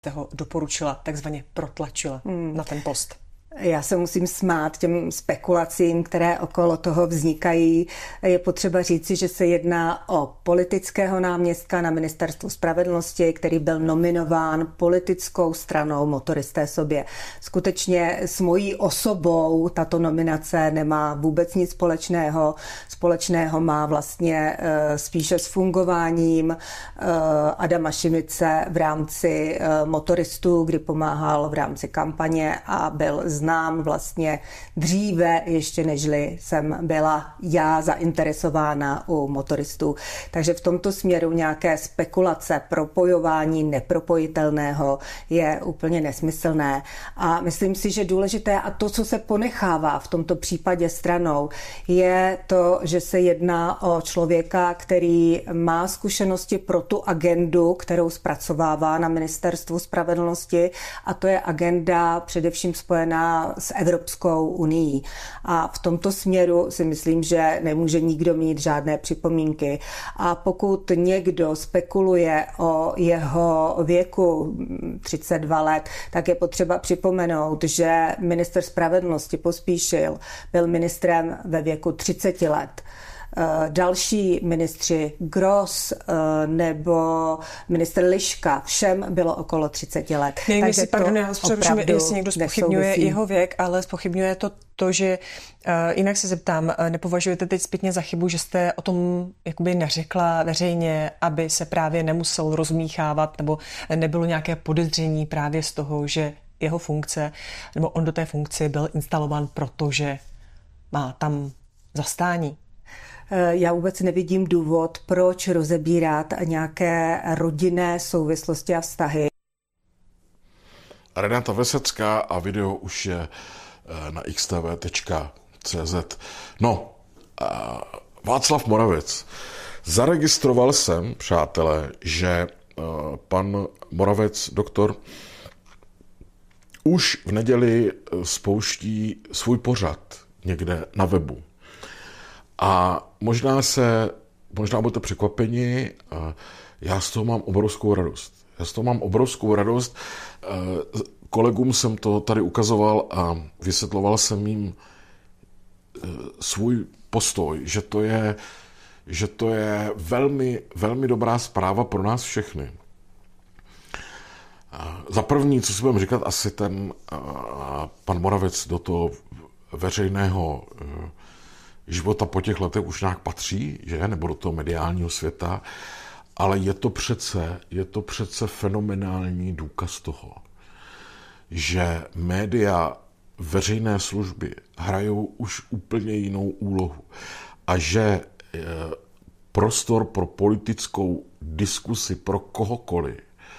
ho doporučila, takzvaně protlačila na ten post? Já se musím smát těm spekulacím, které okolo toho vznikají. Je potřeba říci, že se jedná o politického náměstka na Ministerstvu spravedlnosti, který byl nominován politickou stranou Motoristé sobě. Skutečně s mojí osobou tato nominace nemá vůbec nic společného. Společného má vlastně spíše s fungováním Adama Šimice v rámci Motoristů, kdy pomáhal v rámci kampaně a byl znám vlastně dříve, ještě nežli jsem byla já zainteresována u Motoristů. Takže v tomto směru nějaké spekulace, propojování nepropojitelného je úplně nesmyslné. A myslím si, že důležité a to, co se ponechává v tomto případě stranou, je to, že se jedná o člověka, který má zkušenosti pro tu agendu, kterou zpracovává na Ministerstvu spravedlnosti, a to je agenda především spojená s Evropskou unií. A v tomto směru si myslím, že nemůže nikdo mít žádné připomínky. A pokud někdo spekuluje o jeho věku 32 let, tak je potřeba připomenout, že ministr spravedlnosti Pospíšil byl ministrem ve věku 30 let. Další ministři Gross nebo ministr Liška, všem bylo okolo 30 let. Takže pardon, jestli někdo zpochybňuje jeho věk, ale zpochybňuje to, že jinak se zeptám, nepovažujete teď zpětně za chybu, že jste o tom jakoby neřekla veřejně, aby se právě nemusel rozmíchávat nebo nebylo nějaké podezření právě z toho, že jeho funkce, nebo on do té funkce byl instalován, protože má tam zastání? Já vůbec nevidím důvod, proč rozebírat nějaké rodinné souvislosti a vztahy. Renata Vesecká a video už je na xtv.cz. No, Václav Moravec. Zaregistroval jsem, přátelé, že pan Moravec, doktor, už v neděli spouští svůj pořad někde na webu. A možná budete překvapeni, já z toho mám obrovskou radost. Kolegům jsem to tady ukazoval a vysvětloval jsem jim svůj postoj, že to je velmi, velmi dobrá zpráva pro nás všechny. Za první, co si budeme říkat, asi ten pan Moravec do toho veřejného života po těch letech už nějak patří, že? Nebo do toho mediálního světa, ale je to přece fenomenální důkaz toho, že média veřejné služby hrajou už úplně jinou úlohu a že prostor pro politickou diskusi pro kohokoliv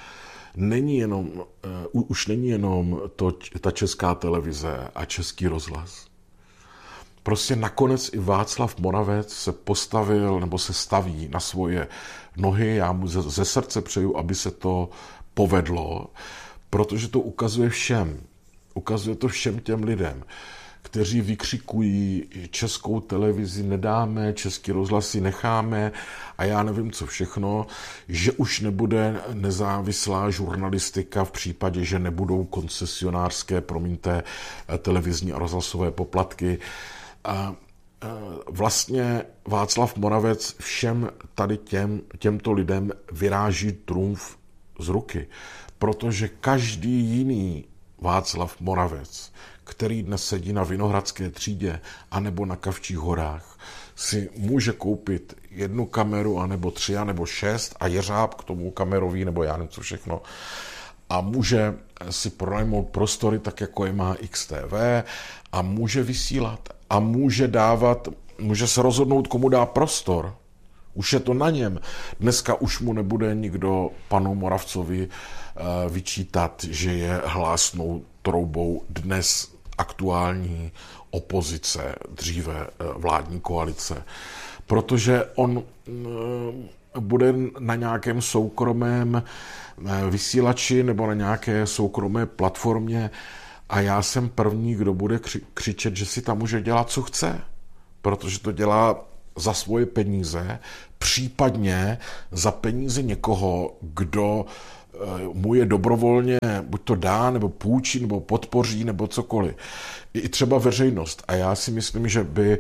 už není jenom ta Česká televize a Český rozhlas. Prostě nakonec i Václav Moravec se postavil nebo se staví na svoje nohy. Já mu ze srdce přeju, aby se to povedlo, protože to ukazuje všem. Ukazuje to všem těm lidem, kteří vykřikují Českou televizi nedáme, Český rozhlas si necháme a já nevím co všechno, že už nebude nezávislá žurnalistika v případě, že nebudou koncesionářské, televizní a rozhlasové poplatky. A vlastně Václav Moravec všem tady těmto lidem vyráží trumf z ruky, protože každý jiný Václav Moravec, který dnes sedí na Vinohradské třídě anebo na Kavčích horách, si může koupit 1 kameru, anebo 3, anebo 6 a jeřáb k tomu kamerový, nebo já nevím co všechno. A může si pronajmout prostory, tak jako je má XTV, a může vysílat. A může se rozhodnout, komu dá prostor. Už je to na něm. Dneska už mu nebude nikdo panu Moravcovi vyčítat, že je hlásnou troubou dnes aktuální opozice, dříve vládní koalice. Protože on bude na nějakém soukromém vysílači nebo na nějaké soukromé platformě a já jsem první, kdo bude křičet, že si tam může dělat, co chce. Protože to dělá za svoje peníze, případně za peníze někoho, kdo mu je dobrovolně buď to dá, nebo půjčí, nebo podpoří, nebo cokoliv. I třeba veřejnost. A já si myslím, že by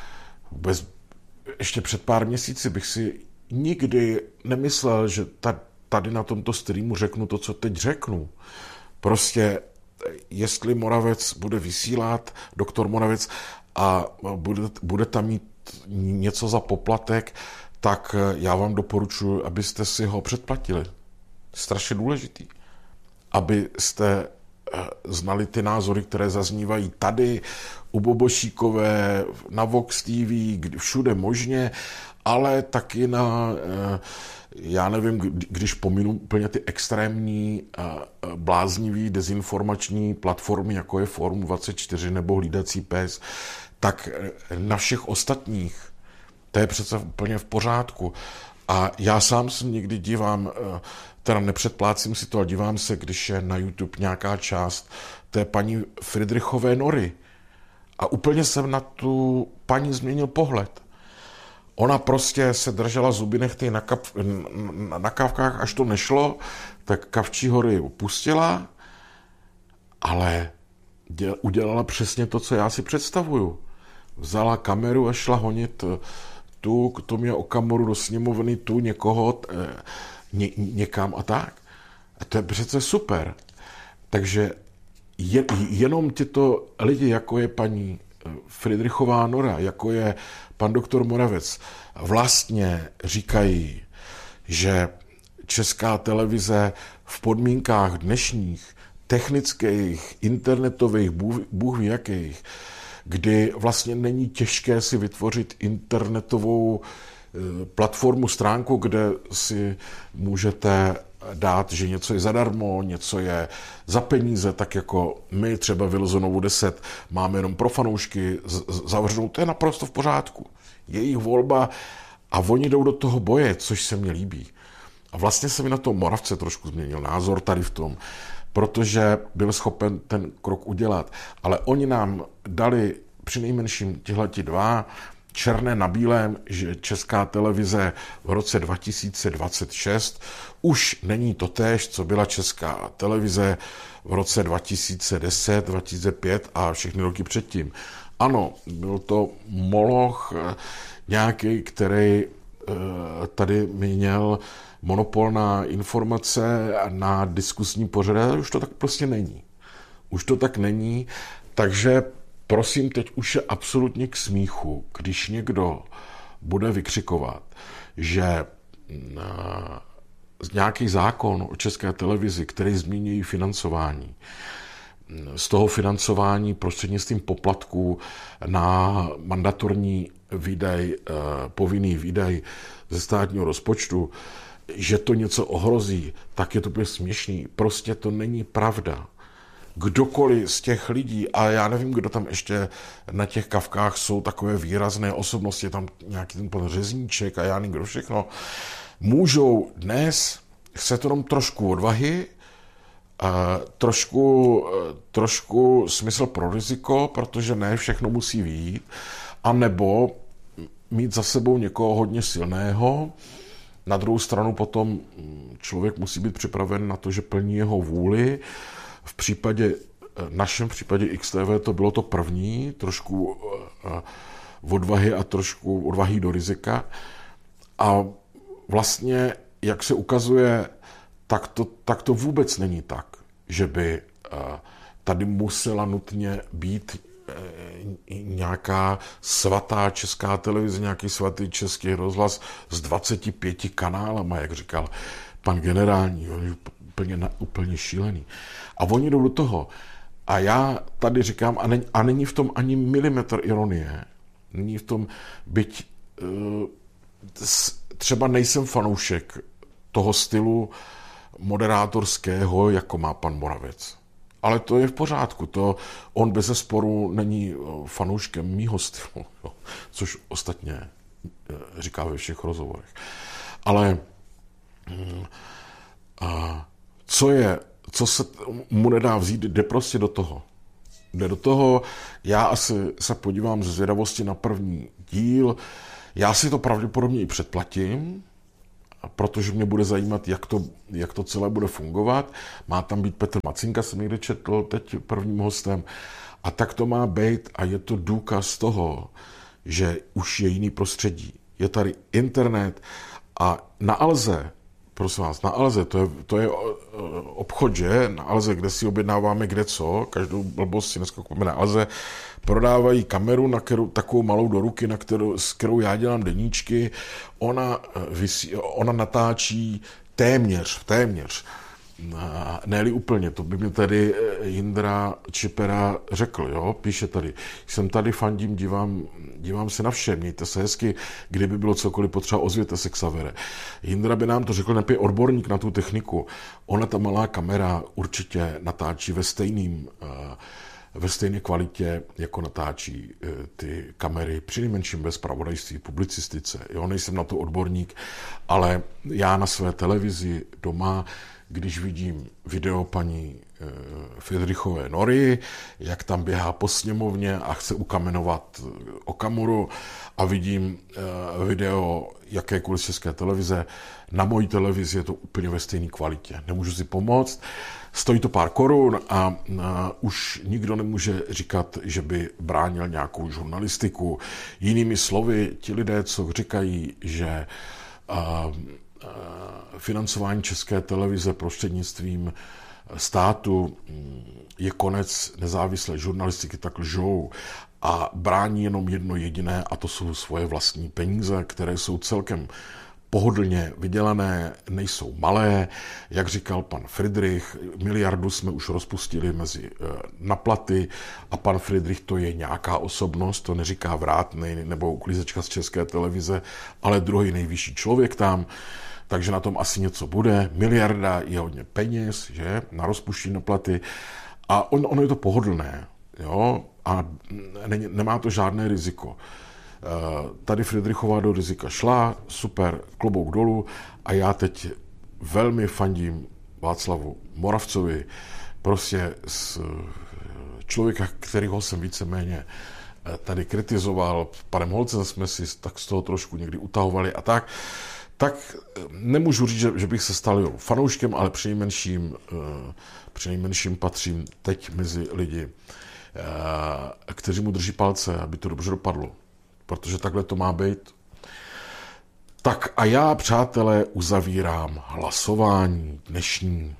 ještě před pár měsíci bych si nikdy nemyslel, že tady na tomto streamu řeknu to, co teď řeknu. Prostě jestli Moravec bude vysílat, doktor Moravec, a bude tam mít něco za poplatek, tak já vám doporučuji, abyste si ho předplatili. Strašně důležitý. Abyste znali ty názory, které zaznívají tady, u Bobošíkové, na Vox TV, všude možně, ale taky na, já nevím, když pominu úplně ty extrémní, bláznivý, dezinformační platformy, jako je Forum 24 nebo Hlídací pes, tak na všech ostatních. To je přece úplně v pořádku. A já sám se někdy dívám, teda nepředplácím si to, ale dívám se, když je na YouTube nějaká část té paní Fridrichové Nory. A úplně jsem na tu paní změnil pohled. Ona prostě se držela zuby nehty na kavkách, až to nešlo, tak Kavčí hory pustila, ale udělala přesně to, co já si představuju. Vzala kameru a šla honit tu k Tomia Okamoru do sněmovny, tu někoho někam a tak. A to je přece super. Takže jenom tyto lidi, jako je paní Fridrichová Nora, jako je pan doktor Moravec, vlastně říkají, že Česká televize v podmínkách dnešních, technických, internetových, bůh ví jakých, kdy vlastně není těžké si vytvořit internetovou platformu, stránku, kde si můžete dát, že něco je zadarmo, něco je za peníze, tak jako my třeba Vilzonovu 10 máme jenom pro fanoušky zavřenou, to je naprosto v pořádku. Jejich volba a oni jdou do toho boje, což se mně líbí. A vlastně se mi na tom Moravce trošku změnil názor tady v tom, protože byl schopen ten krok udělat. Ale oni nám dali přinejmenším tihleti dva černé na bílém, že Česká televize v roce 2026 už není totéž, co byla Česká televize v roce 2010, 2005 a všechny roky předtím. Ano, byl to moloch nějaký, který tady měl monopol na informace a na diskusní pořady, ale už to tak prostě není. Už to tak není, takže prosím, teď už je absolutně k smíchu, když někdo bude vykřikovat, že nějaký zákon o České televizi, který změní financování, z toho financování prostřednictvím poplatků na mandatorní výdaj, povinný výdaj ze státního rozpočtu, že to něco ohrozí, tak je to úplně směšný. Prostě to není pravda. Kdokoliv z těch lidí, a já nevím, kdo tam ještě na těch kavkách jsou takové výrazné osobnosti, tam nějaký ten pan Řezníček a já nevím, kdo všechno, můžou dnes chce jenom trošku odvahy, trošku smysl pro riziko, protože ne všechno musí vyjít, anebo mít za sebou někoho hodně silného. Na druhou stranu potom člověk musí být připraven na to, že plní jeho vůli. V našem případě XTV to bylo to první, trošku odvahy a trošku odvahy do rizika. A vlastně, jak se ukazuje, tak to vůbec není tak, že by tady musela nutně být nějaká svatá Česká televize, nějaký svatý Český rozhlas s 25 kanálama, jak říkal pan generální, úplně šílený. A oni jdou do toho. A já tady říkám, a není v tom ani milimetr ironie, není v tom, byť třeba nejsem fanoušek toho stylu moderátorského, jako má pan Moravec. Ale to je v pořádku. On bezesporu není fanouškem mýho stylu, což ostatně říká ve všech rozhovorech. Ale co se mu nedá vzít, jde prostě do toho. Jde do toho, já asi se podívám ze zvědavosti na první díl, já si to pravděpodobně i předplatím, protože mě bude zajímat, jak to celé bude fungovat. Má tam být Petr Macinka, jsem někde četl teď prvním hostem. A tak to má být a je to důkaz toho, že už je jiný prostředí. Je tady internet a na Alze, prosím vás, na Alze, to je obchod, že? Na Alze, kde si objednáváme kde co, každou blbost si dneska koupíme na Alze, prodávají kameru, takovou malou do ruky, s kterou já dělám deníčky, ona natáčí téměř, ne-li úplně, to by mi tady Jindra Čipera řekl, jo? Píše tady, jsem tady, fandím, dívám se na vše, mějte se hezky, kdyby bylo cokoliv potřeba, ozvěte se, Xavere. Jindra by nám to řekl, nepě odborník na tu techniku, ona ta malá kamera určitě natáčí ve stejné kvalitě, jako natáčí ty kamery, přinejmenším bez zpravodajství, publicistice. Jo, nejsem na to odborník, ale já na své televizi doma, když vidím video paní Fridrichové Nory, jak tam běhá po sněmovně a chce ukamenovat Okamuru, a vidím video jakékoliv české televize, na mojí televizi je to úplně ve stejné kvalitě. Nemůžu si pomoct, stojí to pár korun a už nikdo nemůže říkat, že by bránil nějakou žurnalistiku. Jinými slovy, ti lidé, co říkají, že financování české televize prostřednictvím státu je konec nezávislé žurnalistiky, tak lžou a brání jenom jedno jediné, a to jsou svoje vlastní peníze, které jsou celkem pohodlně vydělané, nejsou malé. Jak říkal pan Fridrich, 1 miliardu jsme už rozpustili na platy a pan Fridrich to je nějaká osobnost, to neříká Vrátnej nebo uklízečka z české televize, ale druhý nejvyšší člověk tam, takže na tom asi něco bude. 1 miliarda je hodně peněz, že, na rozpuštění na platy a ono je to pohodlné, jo, a nemá to žádné riziko. Tady Fridrichová do rizika šla, super, klobouk dolů, a já teď velmi fandím Václavu Moravcovi, prostě z člověka, kterého jsem víceméně tady kritizoval, panem Holcem jsme si tak z toho trošku někdy utahovali a tak nemůžu říct, že bych se stal fanouškem, ale přinejmenším patřím teď mezi lidi, kteří mu drží palce, aby to dobře dopadlo. Protože takhle to má být. Tak a já, přátelé, uzavírám hlasování dnešní.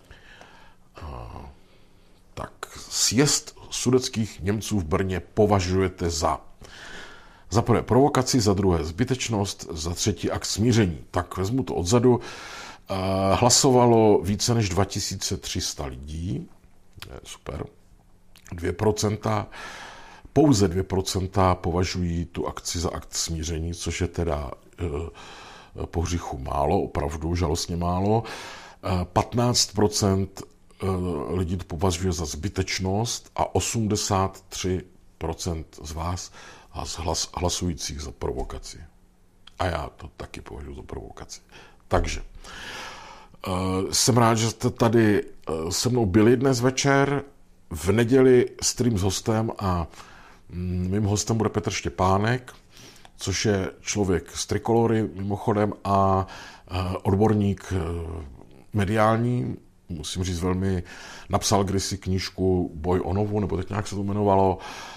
Tak sjezd sudetských Němců v Brně považujete za prvé provokaci, za druhé zbytečnost, za třetí akt smíření. Tak vezmu to odzadu. Hlasovalo více než 2300 lidí. Super. 2%. Pouze 2% považují tu akci za akt smíření, což je teda po hříchu málo, opravdu žalostně málo. 15% lidí to považuje za zbytečnost a 83% z vás hlasujících za provokaci. A já to taky považuji za provokaci. Takže jsem rád, že jste tady se mnou byli dnes večer. V neděli stream s hostem a mým hostem bude Petr Štěpánek, což je člověk z Trikolory mimochodem a odborník mediální, musím říct napsal kdysi knížku Boj o novu, nebo teď nějak se to jmenovalo,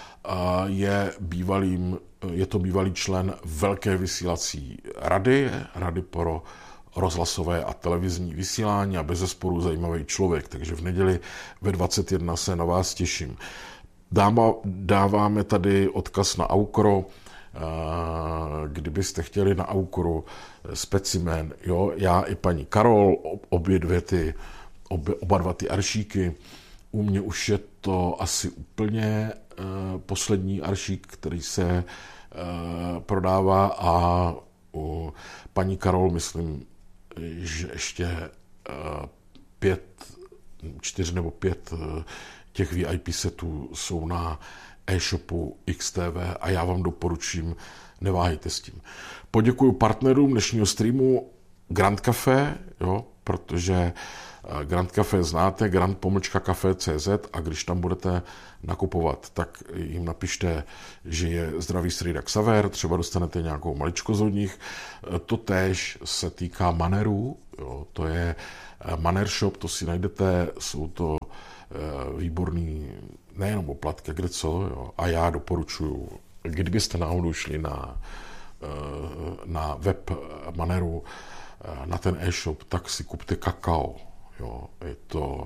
je to bývalý člen velké vysílací rady pro rozhlasové a televizní vysílání a bezesporu zajímavý člověk, takže v neděli ve 21 se na vás těším. Dáváme tady odkaz na Aukro, kdybyste chtěli na Aukru specimen, jo, já i paní Karol, oba dva ty aršíky. U mě už je to asi úplně poslední aršík, který se prodává, a u paní Karol myslím, že ještě 4 nebo 5 těch VIP setů jsou na e-shopu XTV a já vám doporučím, neváhejte s tím. Poděkuji partnerům dnešního streamu, Grand Café, jo, protože Grand Café znáte, grand-café.cz, a když tam budete nakupovat, tak jim napište, že je Zdravý Strejda Xaver, třeba dostanete nějakou maličkost od nich. Totéž se týká manerů, jo, to je Manner Shop, to si najdete, jsou to výborný, nejenom oplatky, kde co, jo, a já doporučuji, kdybyste náhodou šli na web Manneru, na ten e-shop, tak si kupte kakao. Jo, je to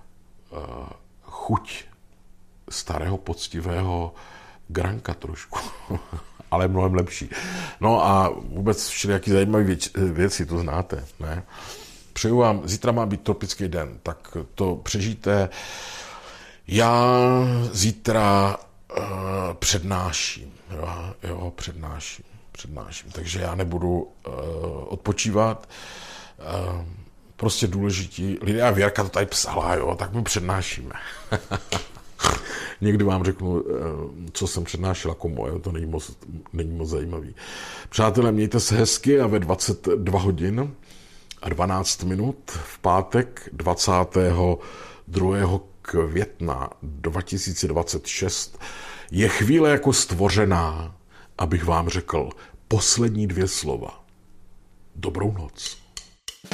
chuť starého poctivého granka trošku, ale mnohem lepší. No a vůbec všelijaký zajímavé věci, to znáte, ne? Přeju vám, zítra má být tropický den, tak to přežijte. Já zítra přednáším, takže já nebudu odpočívat. Prostě důležití lidé, a Věrka to tady psala, jo, tak my přednášíme. Někdy vám řeknu, co jsem přednášela komu, jo, to není moc zajímavý. Přátelé, mějte se hezky a ve 22 hodin a 12 minut v pátek 22. května 2026 je chvíle jako stvořená, abych vám řekl poslední 2 slova. Dobrou noc.